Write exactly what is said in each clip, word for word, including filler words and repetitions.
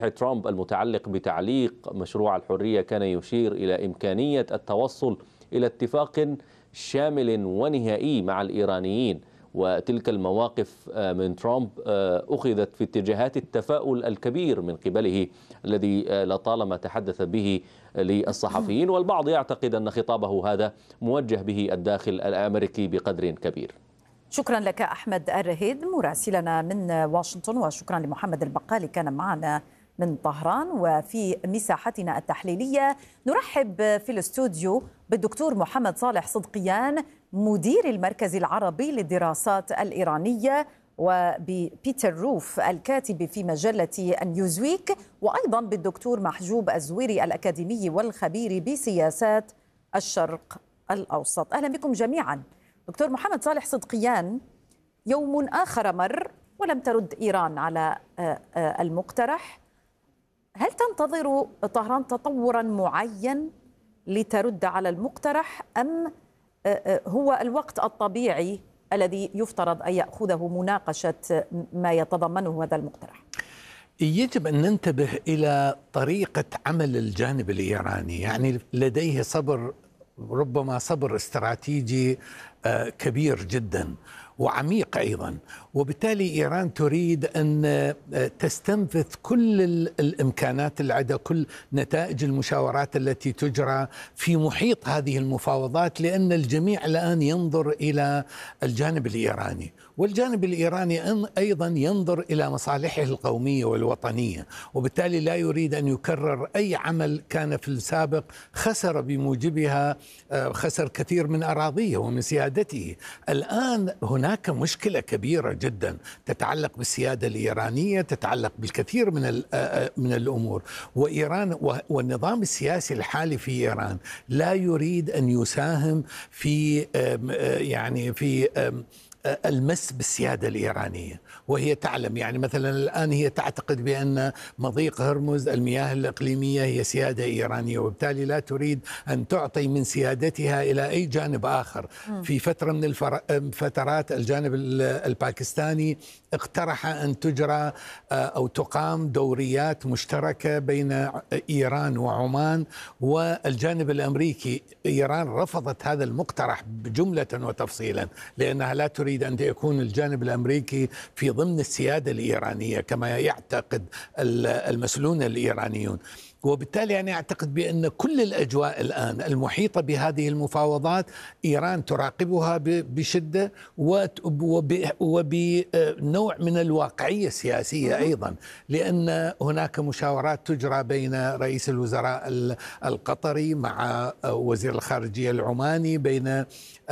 ترامب المتعلق بتعليق مشروع الحرية كان يشير إلى إمكانية التوصل إلى اتفاق شامل ونهائي مع الإيرانيين، وتلك المواقف من ترامب أخذت في اتجاهات التفاؤل الكبير من قبله الذي لطالما تحدث به للصحفيين، والبعض يعتقد أن خطابه هذا موجه به الداخل الأمريكي بقدر كبير. شكرا لك أحمد الرهيد مراسلنا من واشنطن، وشكرا لمحمد البقالي كان معنا من طهران. وفي مساحتنا التحليلية نرحب في الاستوديو بالدكتور محمد صالح صدقيان مدير المركز العربي للدراسات الإيرانية، وببيتر روف الكاتب في مجلة نيوزويك، وأيضا بالدكتور محجوب الزويري الأكاديمي والخبير بسياسات الشرق الأوسط. أهلا بكم جميعا. دكتور محمد صالح صدقيان، يوم آخر مر ولم ترد إيران على المقترح، هل تنتظر طهران تطورا معين لترد على المقترح، أم هو الوقت الطبيعي الذي يفترض أن يأخذه مناقشة ما يتضمنه هذا المقترح؟ يجب أن ننتبه إلى طريقة عمل الجانب الإيراني، يعني لديه صبر، ربما صبر استراتيجي كبير جدا وعميق أيضا، وبالتالي إيران تريد أن تستنفذ كل الإمكانات اللي عندها، كل نتائج المشاورات التي تجرى في محيط هذه المفاوضات، لأن الجميع الآن ينظر إلى الجانب الإيراني، والجانب الإيراني أيضا ينظر إلى مصالحه القومية والوطنية، وبالتالي لا يريد أن يكرر أي عمل كان في السابق خسر بموجبها، خسر كثير من أراضيه ومن سيادته. الآن هناك مشكلة كبيرة جدا تتعلق بالسيادة الإيرانية، تتعلق بالكثير من من الأمور، وإيران والنظام السياسي الحالي في إيران لا يريد أن يساهم في يعني في المس بالسيادة الإيرانية، وهي تعلم يعني مثلا الآن هي تعتقد بأن مضيق هرمز المياه الإقليمية هي سيادة إيرانية، وبالتالي لا تريد أن تعطي من سيادتها إلى أي جانب آخر. في فترة من الفترات الجانب الباكستاني اقترح أن تجرى أو تقام دوريات مشتركة بين إيران وعمان والجانب الأمريكي. إيران رفضت هذا المقترح بجملة وتفصيلا، لأنها لا تريد أن يكون الجانب الأمريكي في ضمن السيادة الإيرانية كما يعتقد المسؤولون الإيرانيون. وبالتالي أنا أعتقد بأن كل الأجواء الآن المحيطة بهذه المفاوضات إيران تراقبها بشدة وبنوع من الواقعية السياسية أيضا، لأن هناك مشاورات تجرى بين رئيس الوزراء القطري مع وزير الخارجية العماني، بين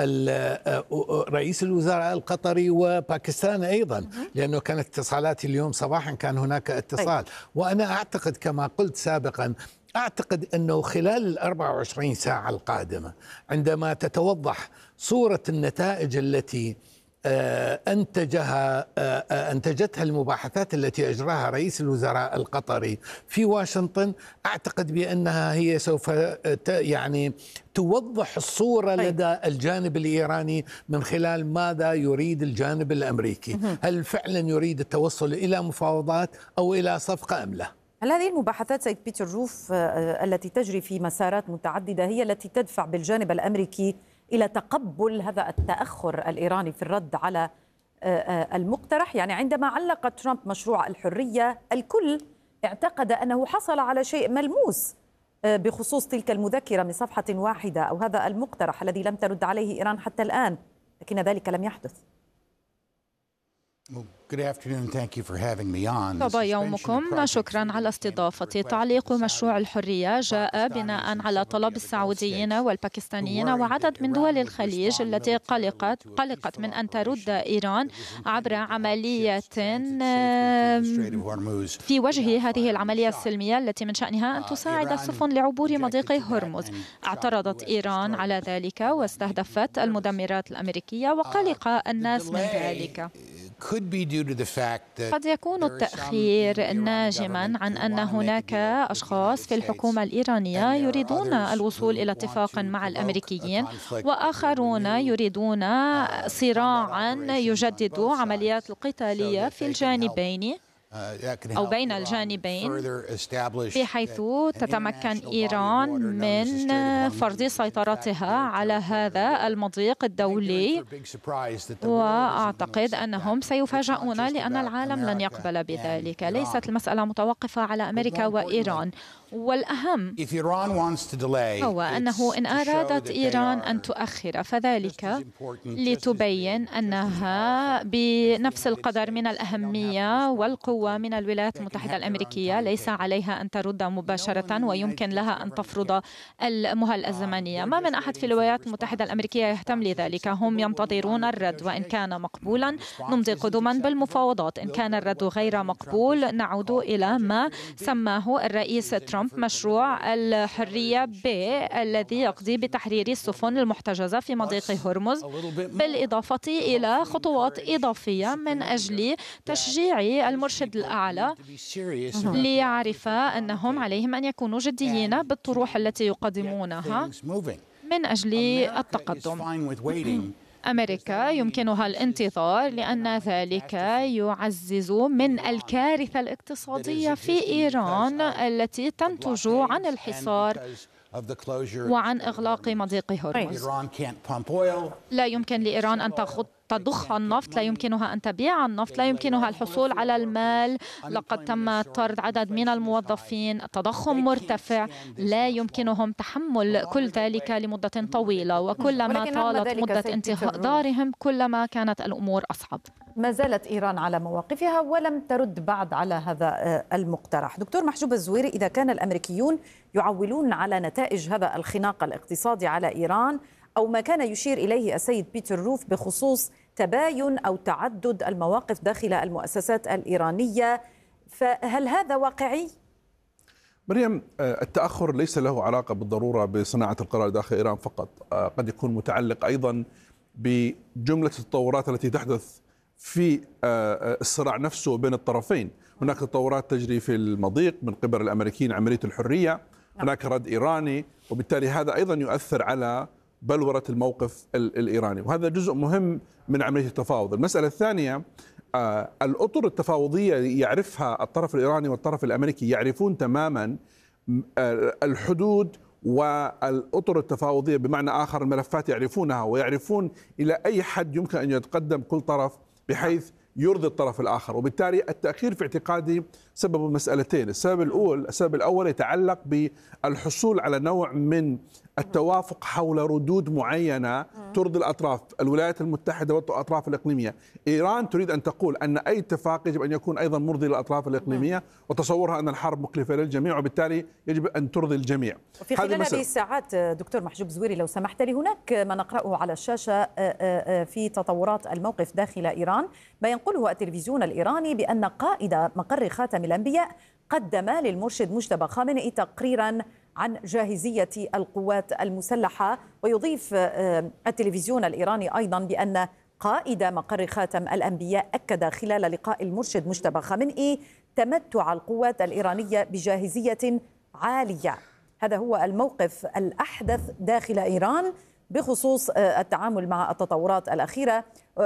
رئيس الوزراء القطري وباكستان أيضا، لأنه كانت اتصالات اليوم صباحا كان هناك اتصال. وأنا أعتقد كما قلت سابقا، أعتقد أنه خلال الأربع وعشرين ساعة القادمة عندما تتوضح صورة النتائج التي أنتجها أنتجتها المباحثات التي أجراها رئيس الوزراء القطري في واشنطن، أعتقد بأنها هي سوف يعني توضح الصورة لدى الجانب الإيراني من خلال ماذا يريد الجانب الأمريكي، هل فعلا يريد التوصل إلى مفاوضات أو إلى صفقة أم لا؟ هل هذه المباحثات سيد بيتر روف التي تجري في مسارات متعددة هي التي تدفع بالجانب الأمريكي إلى تقبل هذا التأخر الإيراني في الرد على المقترح؟ يعني عندما علق ترامب مشروع الحرية الكل اعتقد أنه حصل على شيء ملموس بخصوص تلك المذكرة من صفحة واحدة أو هذا المقترح الذي لم ترد عليه إيران حتى الآن، لكن ذلك لم يحدث. طاب يومكم، شكرا على استضافتي. تعليق مشروع الحرية جاء بناء على طلب السعوديين والباكستانيين وعدد من دول الخليج التي قلقت قلقت من أن ترد إيران عبر عملية في وجه هذه العملية السلمية التي من شأنها أن تساعد السفن لعبور مضيق هرمز. اعترضت إيران على ذلك واستهدفت المدمرات الأمريكية، وقلق الناس من ذلك. قد يكون التأخير ناجماً عن أن هناك أشخاص في الحكومة الإيرانية يريدون الوصول إلى اتفاق مع الأمريكيين، وآخرون يريدون صراعاً يجدد عمليات القتالية في الجانبين. أو بين الجانبين، بحيث تتمكن إيران من فرض سيطرتها على هذا المضيق الدولي. وأعتقد أنهم سيفاجؤون لأن العالم لن يقبل بذلك. ليست المسألة متوقفة على أمريكا وإيران، والأهم هو أنه إن أرادت إيران أن تؤخر فذلك لتبين أنها بنفس القدر من الأهمية والقوة من الولايات المتحدة الأمريكية، ليس عليها أن ترد مباشرة ويمكن لها أن تفرض المهلة الزمنية. ما من أحد في الولايات المتحدة الأمريكية يهتم لذلك، هم ينتظرون الرد، وإن كان مقبولا نمضي قدما بالمفاوضات، إن كان الرد غير مقبول نعود إلى ما سماه الرئيس ترامب مشروع الحرية ب الذي يقضي بتحرير السفن المحتجزة في مضيق هرمز، بالإضافة إلى خطوات إضافية من أجل تشجيع المرشد الأعلى ليعرف أنهم عليهم أن يكونوا جديين بالطروح التي يقدمونها من أجل التقدم. أمريكا يمكنها الانتظار لأن ذلك يعزز من الكارثة الاقتصادية في إيران التي تنتج عن الحصار وعن إغلاق مضيق هرمز. لا يمكن لإيران أن تضخ النفط، لا يمكنها أن تبيع النفط، لا يمكنها الحصول على المال، لقد تم طرد عدد من الموظفين، التضخم مرتفع، لا يمكنهم تحمل كل ذلك لمدة طويلة، وكلما طالت مدة انتظارهم كلما كانت الأمور أصعب. ما زالت إيران على مواقفها ولم ترد بعد على هذا المقترح. دكتور محجوب الزويري، إذا كان الأمريكيون يعولون على نتائج هذا الخناق الاقتصادي على إيران أو ما كان يشير إليه السيد بيتر روف بخصوص تباين أو تعدد المواقف داخل المؤسسات الإيرانية، فهل هذا واقعي؟ مريم، التأخر ليس له علاقة بالضرورة بصناعة القرار داخل إيران فقط، قد يكون متعلق أيضا بجملة التطورات التي تحدث في الصراع نفسه بين الطرفين. هناك تطورات تجري في المضيق من قبل الأمريكيين، عملية الحرية، هناك رد إيراني، وبالتالي هذا أيضا يؤثر على بلورة الموقف الإيراني، وهذا جزء مهم من عملية التفاوض. المسألة الثانية، آه الأطر التفاوضية يعرفها الطرف الإيراني والطرف الأمريكي، يعرفون تماما آه الحدود والأطر التفاوضية، بمعنى آخر الملفات يعرفونها ويعرفون إلى أي حد يمكن أن يتقدم كل طرف بحيث يرضي الطرف الآخر. وبالتالي التأخير في اعتقادي سبب مسألتين. السبب الأول السبب الأول يتعلق بالحصول على نوع من التوافق حول ردود معينة ترضي الأطراف، الولايات المتحدة والأطراف الإقليمية. إيران تريد أن تقول أن أي اتفاق يجب أن يكون أيضا مرضي للأطراف الإقليمية، وتصورها أن الحرب مكلفة للجميع، وبالتالي يجب أن ترضي الجميع. وفي خلال هذه الساعات دكتور محجوب زويري، لو سمحت لي، هناك ما نقرأه على الشاشة في تطورات الموقف داخل إيران، ما ينقله التلفزيون الإيراني بأن قائد مقر خاتم الأنبياء قدم للمرشد مجتبى خامنئي تقريرا عن جاهزية القوات المسلحة. ويضيف التلفزيون الإيراني أيضا بأن قائد مقر خاتم الأنبياء أكد خلال لقاء المرشد مجتبى خامنئي تمتع القوات الإيرانية بجاهزية عالية. هذا هو الموقف الأحدث داخل إيران بخصوص التعامل مع التطورات الأخيرة.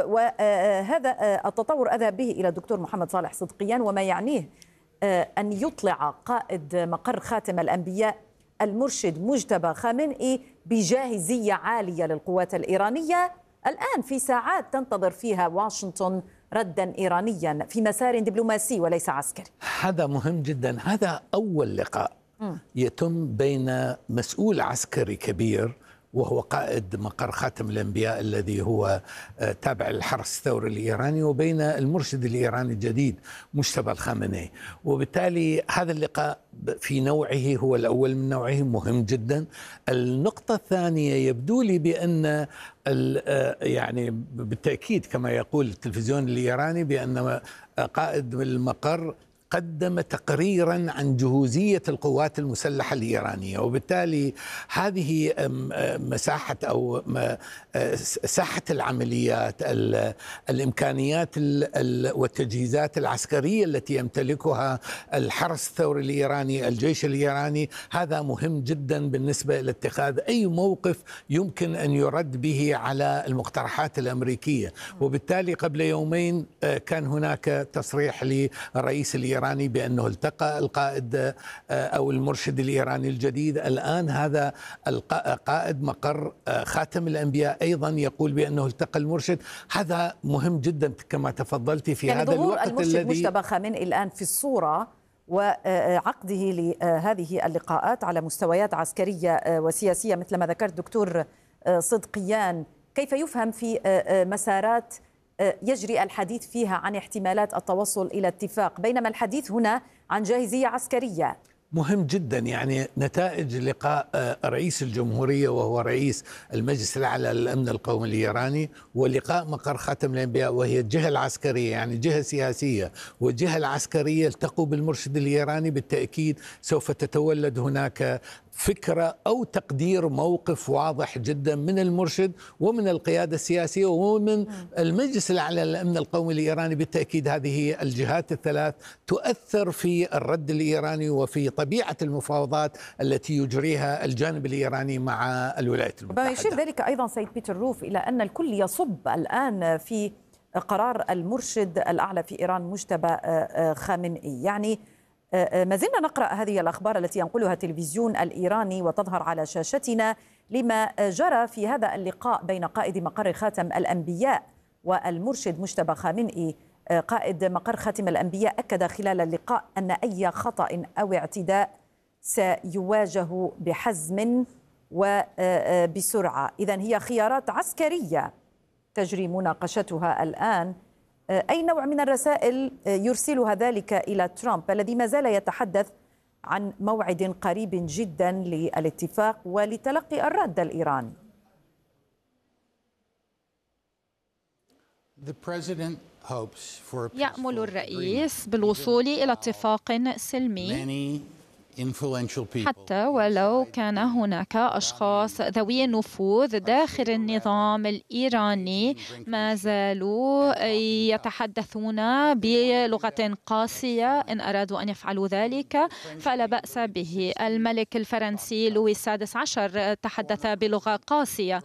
وهذا التطور أذهب به إلى الدكتور محمد صالح صدقيان، وما يعنيه أن يطلع قائد مقر خاتم الأنبياء المرشد مجتبى خامنئي بجاهزية عالية للقوات الإيرانية الآن في ساعات تنتظر فيها واشنطن ردا إيرانيا في مسار دبلوماسي وليس عسكري. هذا مهم جدا. هذا أول لقاء م. يتم بين مسؤول عسكري كبير وهو قائد مقر خاتم الأنبياء الذي هو تابع للحرس الثوري الإيراني، وبين المرشد الإيراني الجديد مجتبى الخامنئي. وبالتالي هذا اللقاء في نوعه هو الأول من نوعه، مهم جدا. النقطة الثانية، يبدو لي بأن يعني بالتأكيد كما يقول التلفزيون الإيراني بأن قائد المقر قدم تقريرا عن جهوزية القوات المسلحة الإيرانية، وبالتالي هذه مساحة أو ساحة العمليات، الإمكانيات والتجهيزات العسكرية التي يمتلكها الحرس الثوري الإيراني، الجيش الإيراني، هذا مهم جدا بالنسبة لاتخاذ أي موقف يمكن أن يرد به على المقترحات الأمريكية. وبالتالي قبل يومين كان هناك تصريح للرئيس الإيراني بأنه التقى القائد أو المرشد الإيراني الجديد. الآن هذا القائد مقر خاتم الأنبياء أيضا يقول بأنه التقى المرشد. هذا مهم جدا كما تفضلتي في يعني هذا الوقت المرشد الذي مجتبى خامنئي الآن في الصورة، وعقده لهذه اللقاءات على مستويات عسكرية وسياسية مثل ما ذكرت دكتور صدقيان، كيف يفهم في مسارات يجري الحديث فيها عن احتمالات التوصل إلى اتفاق، بينما الحديث هنا عن جاهزية عسكرية؟ مهم جدا. يعني نتائج لقاء رئيس الجمهورية وهو رئيس المجلس الأعلى للأمن القومي الإيراني، ولقاء مقر خاتم الأنبياء وهي الجهة العسكرية، يعني جهة سياسية والجهة العسكرية التقوا بالمرشد الإيراني، بالتأكيد سوف تتولد هناك فكرة أو تقدير موقف واضح جدا من المرشد ومن القيادة السياسية ومن المجلس الأعلى للأمن القومي الإيراني. بالتأكيد هذه الجهات الثلاث تؤثر في الرد الإيراني وفي طبيعة المفاوضات التي يجريها الجانب الإيراني مع الولايات المتحدة. يشير ذلك أيضا سيد بيتر روف إلى أن الكل يصب الآن في قرار المرشد الأعلى في إيران مجتبى خامنئي. يعني ما زلنا نقرأ هذه الأخبار التي ينقلها التلفزيون الإيراني وتظهر على شاشتنا لما جرى في هذا اللقاء بين قائد مقر خاتم الأنبياء والمرشد مجتبى خامنئي. قائد مقر خاتم الأنبياء أكد خلال اللقاء أن أي خطأ أو اعتداء سيواجه بحزم وبسرعة. إذن هي خيارات عسكرية تجري مناقشتها الآن. أي نوع من الرسائل يرسلها ذلك إلى ترامب الذي ما زال يتحدث عن موعد قريب جدا للاتفاق ولتلقي الرد الإيراني؟ يأمل الرئيس بالوصول إلى اتفاق سلمي، حتى ولو كان هناك أشخاص ذوي نفوذ داخل النظام الإيراني ما زالوا يتحدثون بلغة قاسية. إن أرادوا أن يفعلوا ذلك فلا بأس به. الملك الفرنسي لويس السادس عشر تحدث بلغة قاسية.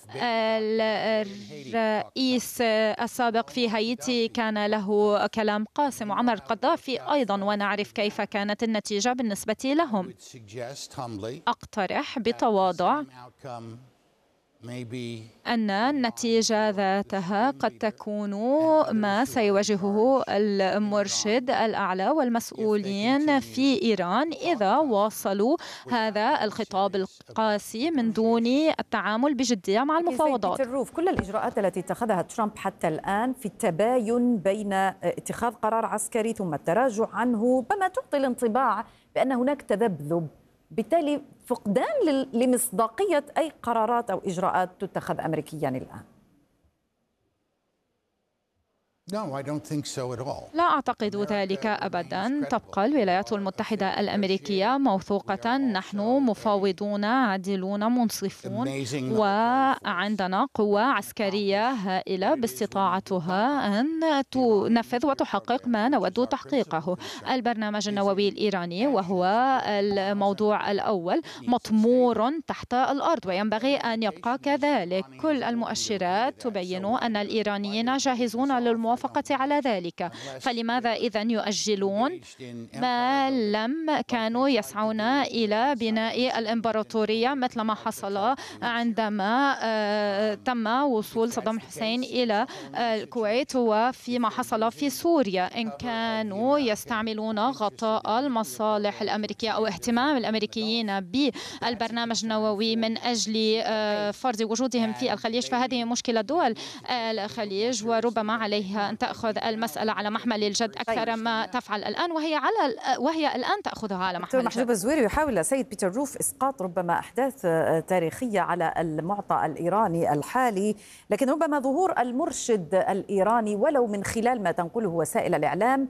الرئيس السابق في هايتي كان له كلام قاسم، وعمر القذافي أيضا، ونعرف كيف كانت النتيجة بالنسبة لهم. أقترح بتواضع أن النتيجة ذاتها قد تكون ما سيواجهه المرشد الأعلى والمسؤولين في إيران إذا واصلوا هذا الخطاب القاسي من دون التعامل بجدية مع المفاوضات. كل الإجراءات التي اتخذها ترامب حتى الآن في التباين بين اتخاذ قرار عسكري ثم التراجع عنه ربما تعطي الانطباع بأن هناك تذبذب، بالتالي فقدان لمصداقية أي قرارات أو إجراءات تتخذ أمريكيا الآن. لا أعتقد ذلك أبدا. تبقى الولايات المتحدة الأمريكية موثوقة. نحن مفاوضون عادلون منصفون، وعندنا قوة عسكرية هائلة باستطاعتها أن تنفذ وتحقق ما نود تحقيقه. البرنامج النووي الإيراني وهو الموضوع الأول مطمور تحت الأرض وينبغي أن يبقى كذلك. كل المؤشرات تبين أن الإيرانيين جاهزون للموافقة على ذلك، فلماذا إذن يؤجلون ما لم كانوا يسعون إلى بناء الإمبراطورية مثل ما حصل عندما تم وصول صدام حسين إلى الكويت وفيما حصل في سوريا؟ إن كانوا يستعملون غطاء المصالح الأمريكية أو اهتمام الأمريكيين بالبرنامج النووي من أجل فرض وجودهم في الخليج، فهذه مشكلة دول الخليج، وربما عليها أن تأخذ المسألة على محمل الجد أكثر ما تفعل الآن، وهي على وهي الآن تأخذها على محمل الجد. محجوب الزويري يحاول سيد بيتر روف إسقاط ربما أحداث تاريخية على المعطى الإيراني الحالي، لكن ربما ظهور المرشد الإيراني ولو من خلال ما تنقله وسائل الإعلام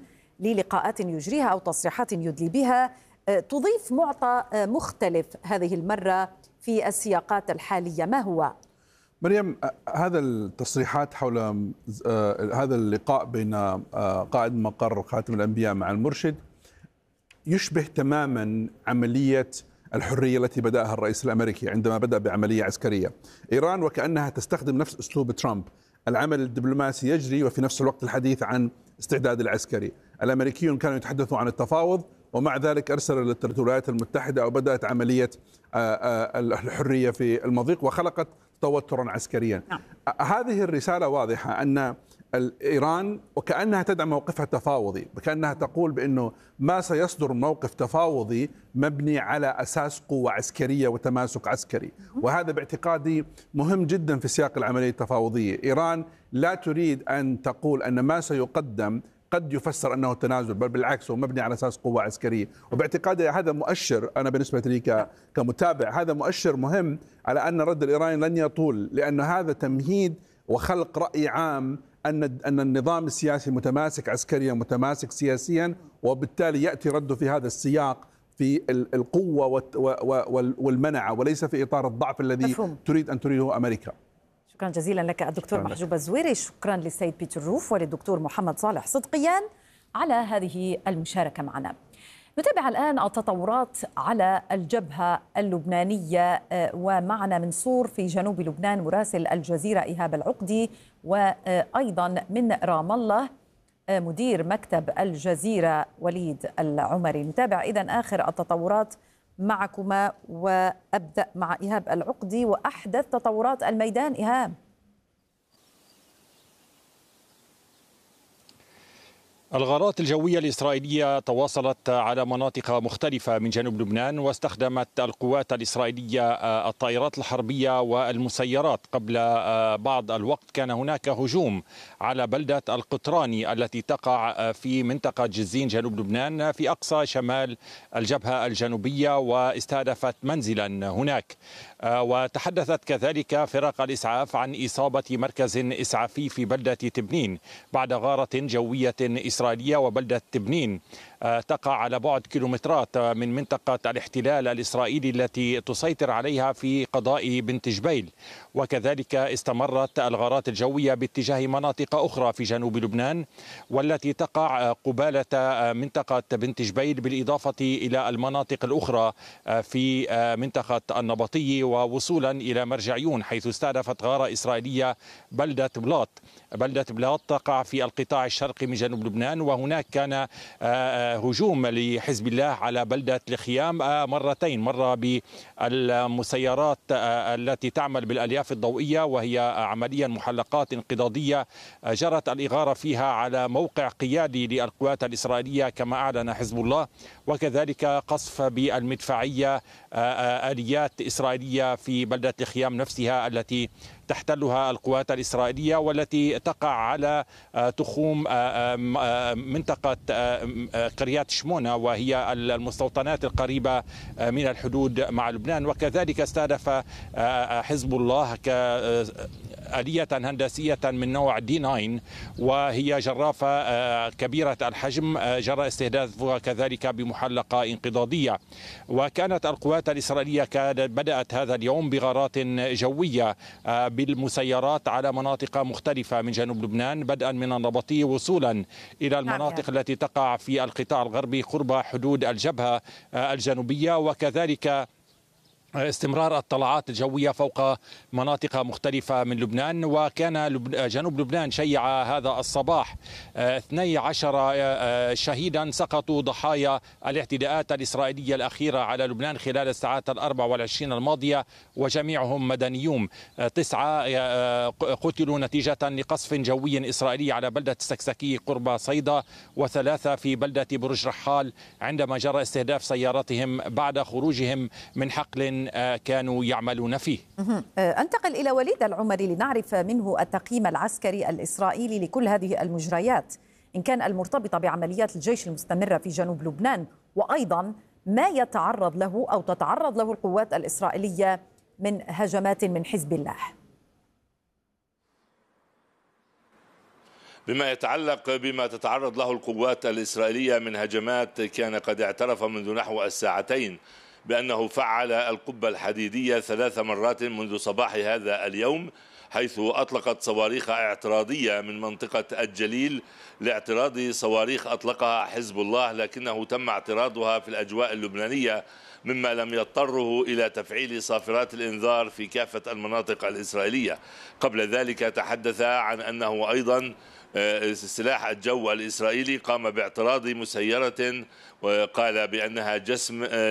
للقاءات يجريها أو تصريحات يدلي بها تضيف معطى مختلف هذه المرة في السياقات الحالية، ما هو؟ مريم، هذا التصريحات حول هذا اللقاء بين قائد مقر خاتم الأنبياء مع المرشد يشبه تماما عملية الحرية التي بدأها الرئيس الأمريكي عندما بدأ بعملية عسكرية. إيران وكأنها تستخدم نفس أسلوب ترامب، العمل الدبلوماسي يجري وفي نفس الوقت الحديث عن استعداد العسكري. الأمريكيون كانوا يتحدثوا عن التفاوض ومع ذلك أرسل الولايات المتحدة أو بدأت عملية الحرية في المضيق وخلقت توترا عسكريا. نعم. هذه الرسالة واضحة أن إيران وكأنها تدعم موقفها التفاوضي، وكأنها تقول بأنه ما سيصدر موقف تفاوضي مبني على أساس قوة عسكرية وتماسك عسكري، وهذا باعتقادي مهم جدا في سياق العملية التفاوضية. إيران لا تريد أن تقول أن ما سيقدم قد يفسر أنه تنازل، بل بالعكس هو مبني على أساس قوة عسكرية، وباعتقادي هذا مؤشر، أنا بالنسبة لي كمتابع هذا مؤشر مهم على أن الرد الإيراني لن يطول، لأن هذا تمهيد وخلق رأي عام أن أن النظام السياسي متماسك عسكريا متماسك سياسيا، وبالتالي يأتي رده في هذا السياق في القوة والمنعة وليس في إطار الضعف الذي مفهوم. تريد أن تريده أمريكا. شكرا جزيلا لك الدكتور محجوب الزويري، شكرا للسيد بيتر روف وللدكتور محمد صالح صدقيان على هذه المشاركة معنا. نتابع الآن التطورات على الجبهة اللبنانية، ومعنا من صور في جنوب لبنان مراسل الجزيرة إيهاب العقدي، وأيضا من رام الله مدير مكتب الجزيرة وليد العمري. نتابع إذن آخر التطورات معكما، وأبدأ مع إيهاب العقدي وأحدث تطورات الميدان. إيهاب. الغارات الجوية الإسرائيلية تواصلت على مناطق مختلفة من جنوب لبنان، واستخدمت القوات الإسرائيلية الطائرات الحربية والمسيرات. قبل بعض الوقت كان هناك هجوم على بلدة القطراني التي تقع في منطقة جزين جنوب لبنان في أقصى شمال الجبهة الجنوبية، واستهدفت منزلا هناك. وتحدثت كذلك فرق الإسعاف عن إصابة مركز إسعافي في بلدة تبنين بعد غارة جوية إسرائيلية. وبلدة تبنين تقع على بعد كيلومترات من منطقة الاحتلال الإسرائيلي التي تسيطر عليها في قضاء بنت جبيل. وكذلك استمرت الغارات الجوية باتجاه مناطق أخرى في جنوب لبنان والتي تقع قبالة منطقة بنت جبيل، بالإضافة إلى المناطق الأخرى في منطقة النبطية ووصولا إلى مرجعيون، حيث استهدفت غارة إسرائيلية بلدة بلاط. بلدة بلاط تقع في القطاع الشرقي من جنوب لبنان، وهناك كان هجوم لحزب الله على بلدة الخيام مرتين، مرة بالمسيرات التي تعمل بالألياف الضوئية وهي عمليا محلقات انقضاضية جرت الإغارة فيها على موقع قيادي للقوات الإسرائيلية كما أعلن حزب الله، وكذلك قصف بالمدفعية آليات إسرائيلية في بلدة الخيام نفسها التي تحتلها القوات الإسرائيلية والتي تقع على تخوم منطقة قريات شمونة وهي المستوطنات القريبة من الحدود مع لبنان. وكذلك استهدف حزب الله آلية هندسية من نوع دي تسعة وهي جرافة كبيرة الحجم جرى استهدافها كذلك بمحلقة انقضاضية. وكانت القوات الإسرائيلية بدأت هذا اليوم بغارات جوية بالمسيرات على مناطق مختلفة من جنوب لبنان، بدءا من النبطية وصولا إلى المناطق التي تقع في القطاع الغربي قرب حدود الجبهة الجنوبية. وكذلك استمرار الطلعات الجوية فوق مناطق مختلفة من لبنان. وكان جنوب لبنان شيع هذا الصباح اثني عشر شهيدا سقطوا ضحايا الاعتداءات الإسرائيلية الأخيرة على لبنان خلال الساعات الأربع والعشرين الماضية، وجميعهم مدنيون. تسعة قتلوا نتيجة لقصف جوي إسرائيلي على بلدة السكسكي قرب صيدا، وثلاثة في بلدة برج رحال عندما جرى استهداف سياراتهم بعد خروجهم من حقل كانوا يعملون فيه. أنتقل إلى وليد العمري لنعرف منه التقييم العسكري الإسرائيلي لكل هذه المجريات، إن كان المرتبطة بعمليات الجيش المستمرة في جنوب لبنان، وأيضا ما يتعرض له أو تتعرض له القوات الإسرائيلية من هجمات من حزب الله. بما يتعلق بما تتعرض له القوات الإسرائيلية من هجمات، كان قد اعترف منذ نحو الساعتين بأنه فعل القبة الحديدية ثلاث مرات منذ صباح هذا اليوم، حيث أطلقت صواريخ اعتراضية من منطقة الجليل لاعتراض صواريخ أطلقها حزب الله، لكنه تم اعتراضها في الأجواء اللبنانية، مما لم يضطره إلى تفعيل صافرات الإنذار في كافة المناطق الإسرائيلية. قبل ذلك تحدث عن أنه أيضا سلاح الجو الإسرائيلي قام باعتراض مسيرة وقال بأنها جسم